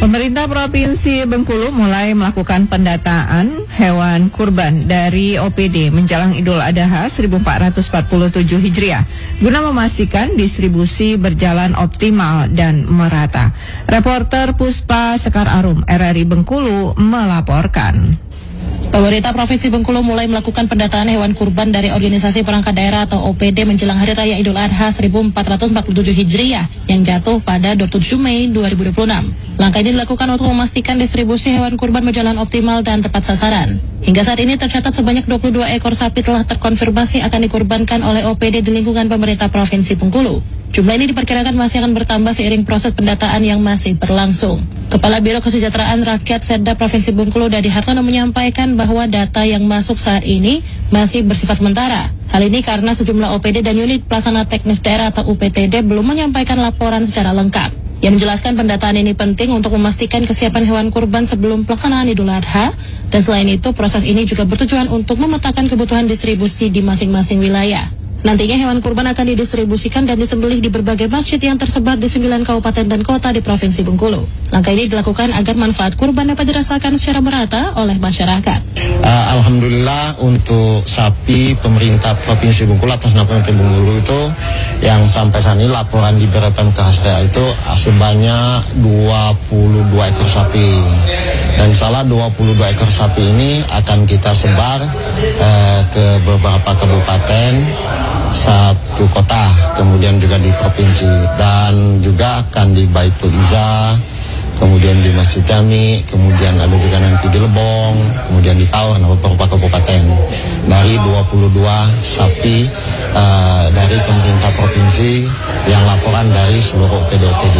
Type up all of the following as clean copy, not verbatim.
Pemerintah Provinsi Bengkulu mulai melakukan pendataan hewan kurban dari OPD menjelang Idul Adha 1447 Hijriah guna memastikan distribusi berjalan optimal dan merata. Reporter Puspa Sekar Arum RRI Bengkulu melaporkan. Pemerintah Provinsi Bengkulu mulai melakukan pendataan hewan kurban dari Organisasi Perangkat Daerah atau OPD menjelang Hari Raya Idul Adha 1447 Hijriah yang jatuh pada 27 Mei 2026. Langkah ini dilakukan untuk memastikan distribusi hewan kurban berjalan optimal dan tepat sasaran. Hingga saat ini tercatat sebanyak 22 ekor sapi telah terkonfirmasi akan dikurbankan oleh OPD di lingkungan pemerintah Provinsi Bengkulu. Jumlah ini diperkirakan masih akan bertambah seiring proses pendataan yang masih berlangsung. Kepala Biro Kesejahteraan Rakyat Setda Provinsi Bengkulu Dadi Hartono menyampaikan bahwa data yang masuk saat ini masih bersifat sementara. Hal ini karena sejumlah OPD dan unit pelaksana teknis daerah atau UPTD belum menyampaikan laporan secara lengkap. Yang menjelaskan pendataan ini penting untuk memastikan kesiapan hewan kurban sebelum pelaksanaan Idul Adha, dan selain itu proses ini juga bertujuan untuk memetakan kebutuhan distribusi di masing-masing wilayah. Nantinya hewan kurban akan didistribusikan dan disembelih di berbagai masjid yang tersebar di 9 kabupaten dan kota di Provinsi Bengkulu. Langkah ini dilakukan agar manfaat kurban dapat dirasakan secara merata oleh masyarakat. Alhamdulillah untuk sapi pemerintah Provinsi Bengkulu atas nama pemerintah Bengkulu itu yang sampai saat ini laporan di BPM KHSDA itu sebanyak 22 ekor sapi. Dan salah 22 ekor sapi ini akan kita sebar ke beberapa kabupaten, satu kota, kemudian juga di provinsi, dan juga akan di Baitul Iza, kemudian di Masjid Jami, kemudian ada juga nanti di Lebong, kemudian di Taur, beberapa kabupaten. Dari 22 sapi dari pemerintah provinsi yang laporan dari seluruh OPD-OPD.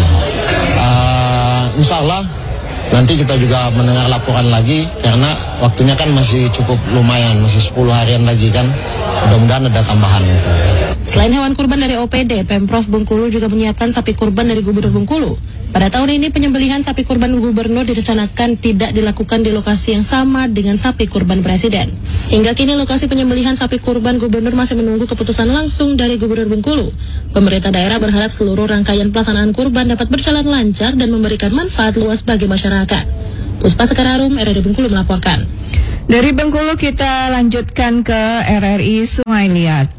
Insya Allah nanti kita juga mendengar laporan lagi karena waktunya kan masih cukup lumayan, masih 10 harian lagi kan. Mudah-mudahan ada tambahan itu. Selain hewan kurban dari OPD, Pemprov Bengkulu juga menyiapkan sapi kurban dari Gubernur Bengkulu. Pada tahun ini penyembelihan sapi kurban gubernur direncanakan tidak dilakukan di lokasi yang sama dengan sapi kurban presiden. Hingga kini lokasi penyembelihan sapi kurban gubernur masih menunggu keputusan langsung dari Gubernur Bengkulu. Pemerintah daerah berharap seluruh rangkaian pelaksanaan kurban dapat berjalan lancar dan memberikan manfaat luas bagi masyarakat. Puspa Sekar Arum, RRI Bengkulu melaporkan. Dari Bengkulu kita lanjutkan ke RRI Sungai Liat.